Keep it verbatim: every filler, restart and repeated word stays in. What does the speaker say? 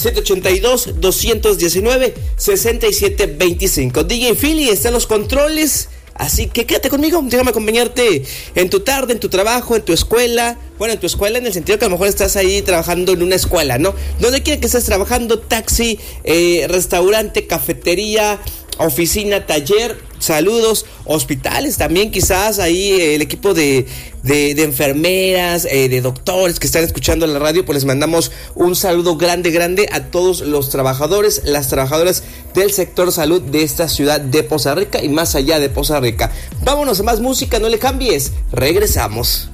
siete ocho dos, dos uno nueve, seis siete dos cinco. D J Philly está en los controles, así que quédate conmigo, déjame acompañarte en tu tarde, en tu trabajo, en tu escuela. Bueno, en tu escuela en el sentido que a lo mejor estás ahí trabajando en una escuela, ¿no? Donde quiera que estés trabajando, taxi, eh, restaurante, cafetería, oficina, taller, saludos, hospitales también, quizás ahí eh, el equipo de, de, de enfermeras, eh, de doctores que están escuchando la radio, pues les mandamos un saludo grande, grande a todos los trabajadores, las trabajadoras del sector salud de esta ciudad de Poza Rica y más allá de Poza Rica. Vámonos a más música, no le cambies, regresamos.